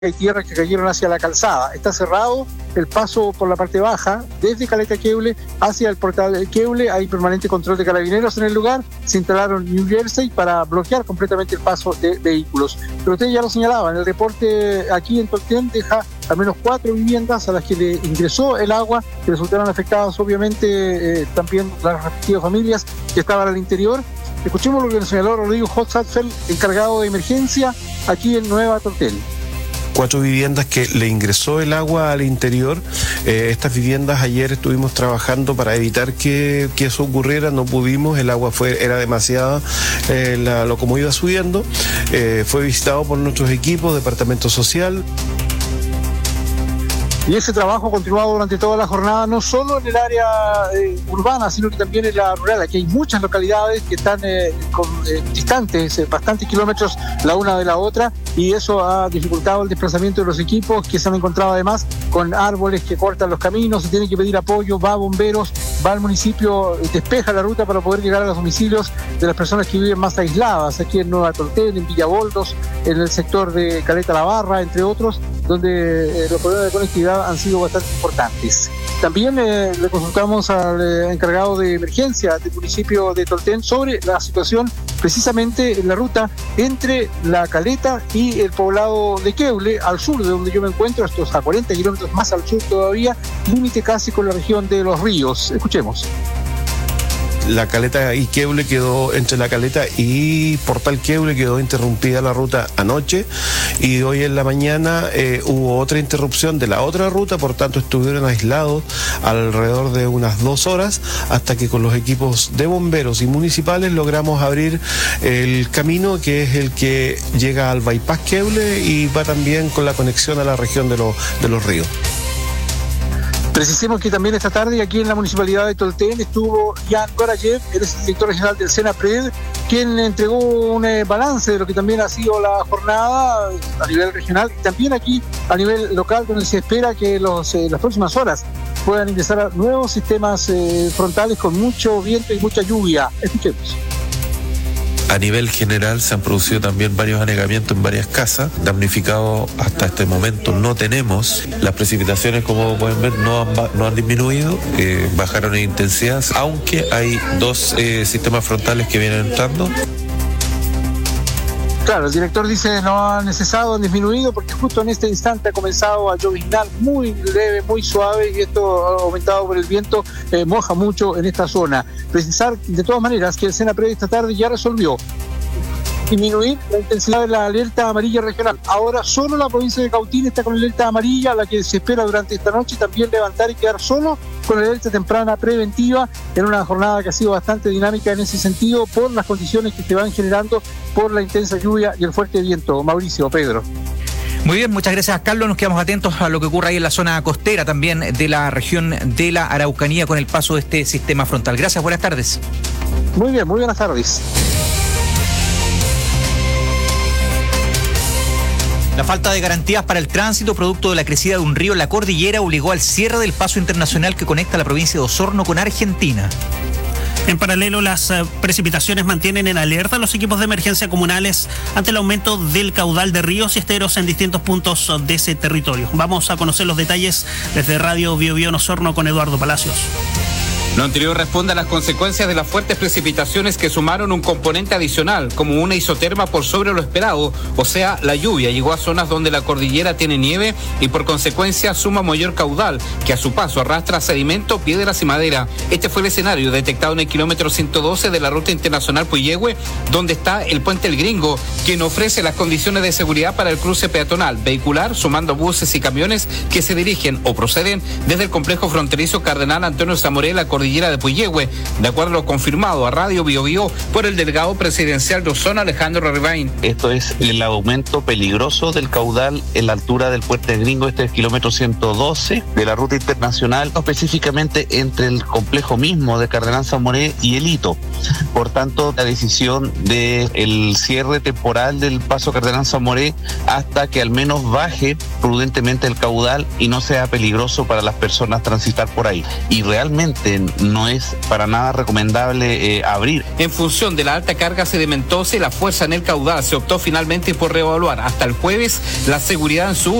hay tierras que cayeron hacia la calzada. Está cerrado el paso por la parte baja, desde Caleta Queule hacia el portal del Queule. Hay permanente control de carabineros en el lugar. Se instalaron New Jersey para bloquear completamente el paso de vehículos. Pero usted ya lo señalaba, en el reporte aquí en Tolten deja al menos 4 viviendas a las que le ingresó el agua, que resultaron afectadas obviamente también las respectivas familias que estaban al interior. Escuchemos lo que nos señaló Rodrigo Hotzapfel, encargado de emergencia aquí en Nueva Tolten. 4 viviendas que le ingresó el agua al interior. Estas viviendas ayer estuvimos trabajando para evitar que eso ocurriera, no pudimos, el agua era demasiada, como iba subiendo. Fue visitado por nuestros equipos, departamento social. Y ese trabajo ha continuado durante toda la jornada, no solo en el área urbana, sino que también en la rural. Aquí hay muchas localidades que están distantes, bastantes kilómetros la una de la otra, y eso ha dificultado el desplazamiento de los equipos, que se han encontrado además con árboles que cortan los caminos. Se tiene que pedir apoyo, va a bomberos, va al municipio, despeja la ruta para poder llegar a los domicilios de las personas que viven más aisladas, aquí en Nueva Tolten, en Villaboldos, en el sector de Caleta La Barra, entre otros, donde los problemas de conectividad han sido bastante importantes. También le consultamos al encargado de emergencia del municipio de Tolten sobre la situación precisamente en la ruta entre La Caleta y el poblado de Queule, al sur de donde yo me encuentro, estos a 40 kilómetros más al sur todavía, límite casi con la región de Los Ríos. Escuchemos. La Caleta y Queule quedó, entre La Caleta y Portal Queule quedó interrumpida la ruta anoche, y hoy en la mañana hubo otra interrupción de la otra ruta, por tanto estuvieron aislados alrededor de unas 2 horas, hasta que con los equipos de bomberos y municipales logramos abrir el camino, que es el que llega al bypass Queule y va también con la conexión a la región de los ríos. Precisemos que también esta tarde aquí en la municipalidad de Tolten estuvo Jan Gorayev, el director regional del SENAPRED, quien entregó un balance de lo que también ha sido la jornada a nivel regional y también aquí a nivel local, donde se espera que las próximas horas puedan ingresar nuevos sistemas frontales con mucho viento y mucha lluvia. Escuchemos. A nivel general se han producido también varios anegamientos en varias casas. Damnificados hasta este momento no tenemos. Las precipitaciones, como pueden ver, no han disminuido, bajaron en intensidad, aunque hay 2 sistemas frontales que vienen entrando. Claro, el director dice no han cesado, han disminuido, porque justo en este instante ha comenzado a lloviznar muy leve, muy suave, y esto aumentado por el viento moja mucho en esta zona. Precisar de todas maneras que el SENAPRED esta tarde ya resolvió disminuir la intensidad de la alerta amarilla regional. Ahora solo la provincia de Cautín está con alerta amarilla, la que se espera durante esta noche también levantar y quedar solo con la alerta temprana preventiva, en una jornada que ha sido bastante dinámica en ese sentido por las condiciones que se van generando por la intensa lluvia y el fuerte viento. Mauricio, Pedro. Muy bien, muchas gracias, Carlos. Nos quedamos atentos a lo que ocurre ahí en la zona costera también de la región de la Araucanía con el paso de este sistema frontal. Gracias, buenas tardes. Muy bien, muy buenas tardes. La falta de garantías para el tránsito producto de la crecida de un río en la cordillera obligó al cierre del paso internacional que conecta la provincia de Osorno con Argentina. En paralelo, las precipitaciones mantienen en alerta a los equipos de emergencia comunales ante el aumento del caudal de ríos y esteros en distintos puntos de ese territorio. Vamos a conocer los detalles desde Radio Bio Bio en Osorno con Eduardo Palacios. Lo anterior responde a las consecuencias de las fuertes precipitaciones que sumaron un componente adicional, como una isoterma por sobre lo esperado, o sea, la lluvia llegó a zonas donde la cordillera tiene nieve y por consecuencia suma mayor caudal, que a su paso arrastra sedimento, piedras y madera. Este fue el escenario detectado en el kilómetro 112 de la ruta internacional Puyehue, donde está el Puente El Gringo, quien ofrece las condiciones de seguridad para el cruce peatonal, vehicular, sumando buses y camiones que se dirigen o proceden desde el complejo fronterizo Cardenal Antonio Zamoré, la cordillera de Puyehue, de acuerdo a lo confirmado a Radio Bio Bio por el delegado presidencial de Osorno, Alejandro Rivain. Esto es el aumento peligroso del caudal en la altura del Puente del Gringo, este es el kilómetro 112 de la ruta internacional, específicamente entre el complejo mismo de Cardenal Zamoré y el Hito. Por tanto, la decisión del cierre temporal del paso Cardenal Zamoré hasta que al menos baje prudentemente el caudal y no sea peligroso para las personas transitar por ahí. Y realmente no es para nada recomendable abrir. En función de la alta carga sedimentosa y la fuerza en el caudal, se optó finalmente por reevaluar hasta el jueves la seguridad en su